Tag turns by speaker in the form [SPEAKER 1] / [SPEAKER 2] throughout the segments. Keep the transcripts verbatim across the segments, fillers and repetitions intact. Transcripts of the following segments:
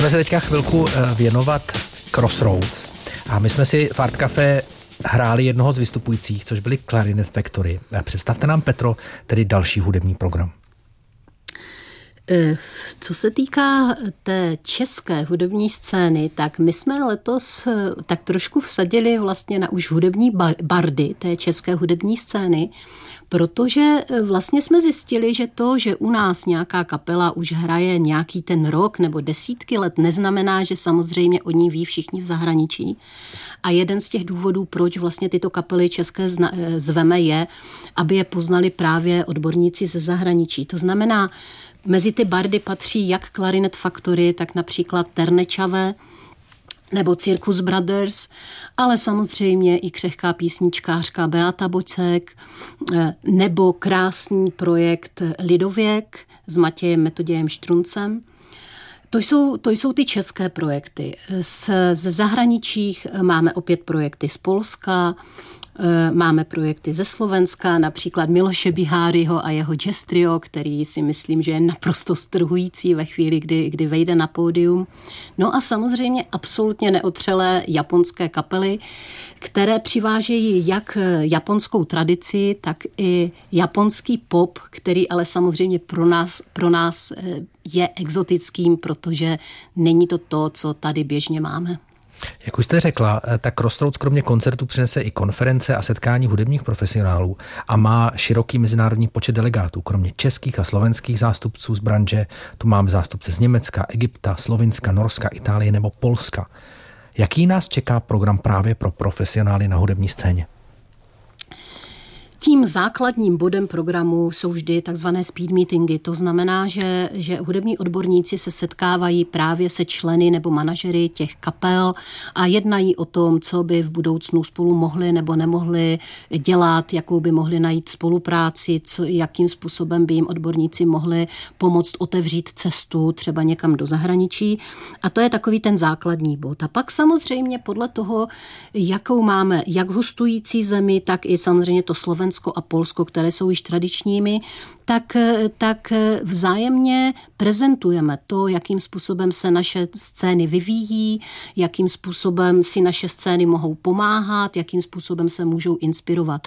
[SPEAKER 1] Pojďme se teďka chvilku věnovat Crossroads. A my jsme si v Art Café hráli jednoho z vystupujících, což byli Clarinet Factory. Představte nám, Petro, tedy další hudební program.
[SPEAKER 2] Co se týká té české hudební scény, tak my jsme letos tak trošku vsadili vlastně na už hudební bardy té české hudební scény, protože vlastně jsme zjistili, že to, že u nás nějaká kapela už hraje nějaký ten rok nebo desítky let, neznamená, že samozřejmě o ní ví všichni v zahraničí. A jeden z těch důvodů, proč vlastně tyto kapely české zveme, je, aby je poznali právě odborníci ze zahraničí. To znamená, mezi ty bardy patří jak Clarinet Factory, tak například Ternečave nebo Circus Brothers, ale samozřejmě i křehká písničkářka Beata Bocek nebo krásný projekt Lidověk s Matějem Metodějem Štruncem. To jsou, to jsou ty české projekty. Z, ze zahraničích máme opět projekty z Polska, máme projekty ze Slovenska, například Miloše Biháryho a jeho jazz trio, který si myslím, že je naprosto strhující ve chvíli, kdy, kdy vejde na pódium. No a samozřejmě absolutně neotřelé japonské kapely, které přivážejí jak japonskou tradici, tak i japonský pop, který ale samozřejmě pro nás, pro nás je exotickým, protože není to to, co tady běžně máme.
[SPEAKER 1] Jak už jste řekla, tak Crossroads kromě koncertů přinese i konference a setkání hudebních profesionálů a má široký mezinárodní počet delegátů. Kromě českých a slovenských zástupců z branže, tu máme zástupce z Německa, Egypta, Slovinska, Norska, Itálie nebo Polska. Jaký nás čeká program právě pro profesionály na hudební scéně?
[SPEAKER 2] Tím základním bodem programu jsou vždy takzvané speed meetingy. To znamená, že, že hudební odborníci se setkávají právě se členy nebo manažery těch kapel a jednají o tom, co by v budoucnu spolu mohli nebo nemohli dělat, jakou by mohli najít spolupráci, co, jakým způsobem by jim odborníci mohli pomoct otevřít cestu třeba někam do zahraničí. A to je takový ten základní bod. A pak samozřejmě podle toho, jakou máme jak hostující zemi, tak i samozřejmě to Slovensko a Polsko, které jsou již tradičními, tak, tak vzájemně prezentujeme to, jakým způsobem se naše scény vyvíjí, jakým způsobem si naše scény mohou pomáhat, jakým způsobem se můžou inspirovat.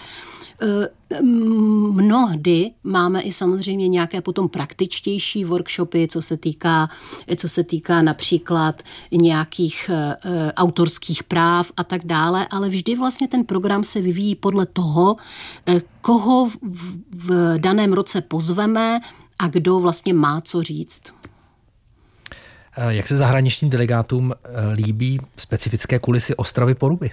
[SPEAKER 2] Mnohdy máme i samozřejmě nějaké potom praktičtější workshopy, co se týká, co se týká například nějakých uh, autorských práv a tak dále, ale vždy vlastně ten program se vyvíjí podle toho, koho v, v daném roce pozveme a kdo vlastně má co říct.
[SPEAKER 1] Jak se zahraničním delegátům líbí specifické kulisy Ostravy Poruby?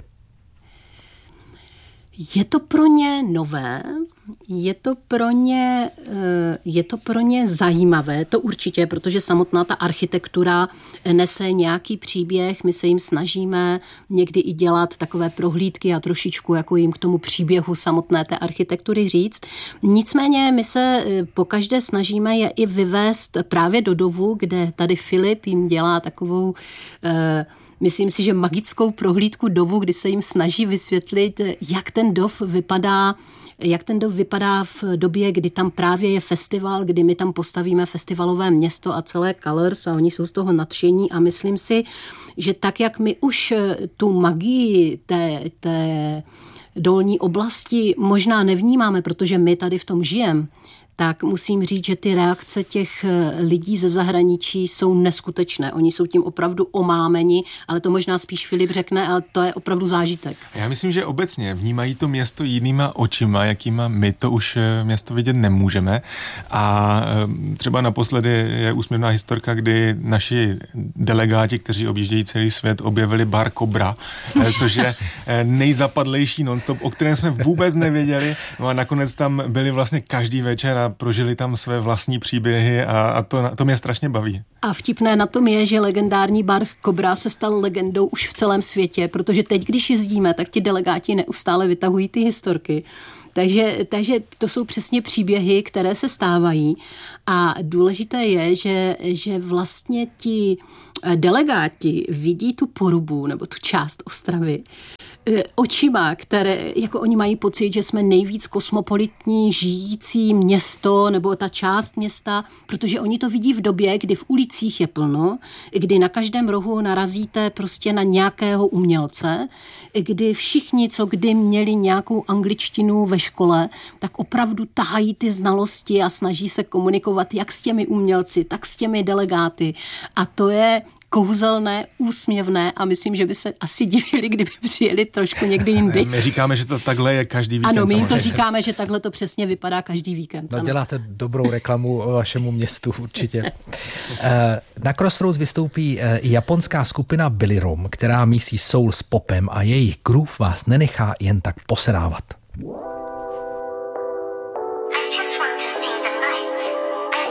[SPEAKER 2] Je to pro ně nové, je to pro ně, je to pro ně zajímavé, to určitě, protože samotná ta architektura nese nějaký příběh, my se jim snažíme někdy i dělat takové prohlídky a trošičku jako jim k tomu příběhu samotné té architektury říct. Nicméně my se pokaždé snažíme je i vyvést právě do Dovu, kde tady Filip jim dělá takovou myslím si, že magickou prohlídku Dovu, kdy se jim snaží vysvětlit, jak ten Dov vypadá, jak ten Dov vypadá v době, kdy tam právě je festival, kdy my tam postavíme festivalové město a celé Colors a oni jsou z toho nadšení a myslím si, že tak, jak my už tu magii té, té dolní oblasti možná nevnímáme, protože my tady v tom žijeme, tak musím říct, že ty reakce těch lidí ze zahraničí jsou neskutečné. Oni jsou tím opravdu omámeni, ale to možná spíš Filip řekne, ale to je opravdu zážitek.
[SPEAKER 3] Já myslím, že obecně vnímají to město jinýma očima, jakýma my to už město vidět nemůžeme. A třeba naposledy je úsměvná historka, kdy naši delegáti, kteří objíždějí celý svět, objevili bar Cobra, což je nejzapadlejší nonstop, o kterém jsme vůbec nevěděli. No a nakonec tam byli vlastně každý večer a prožili tam své vlastní příběhy a, a to, to mě strašně baví.
[SPEAKER 2] A vtipné na tom je, že legendární bar Cobra se stal legendou už v celém světě, protože teď, když jezdíme, tak ti delegáti neustále vytahují ty historky. Takže, takže to jsou přesně příběhy, které se stávají a důležité je, že, že vlastně ti delegáti vidí tu Porubu nebo tu část Ostravy očima, které, jako oni mají pocit, že jsme nejvíc kosmopolitní žijící město nebo ta část města, protože oni to vidí v době, kdy v ulicích je plno, kdy na každém rohu narazíte prostě na nějakého umělce, kdy všichni, co kdy měli nějakou angličtinu ve škole, tak opravdu tahají ty znalosti a snaží se komunikovat jak s těmi umělci, tak s těmi delegáty. A to je kouzelné, úsměvné a myslím, že by se asi divili, kdyby přijeli trošku někdy jindy.
[SPEAKER 3] My říkáme, že to takhle je každý víkend.
[SPEAKER 2] Ano, my jim to říkáme, že takhle to přesně vypadá každý víkend.
[SPEAKER 1] No,
[SPEAKER 2] ano.
[SPEAKER 1] Děláte dobrou reklamu vašemu městu určitě. Na Crossroads vystoupí i japonská skupina Billy Rom, která mísí soul s popem a jejich groove vás nenechá jen tak posedávat.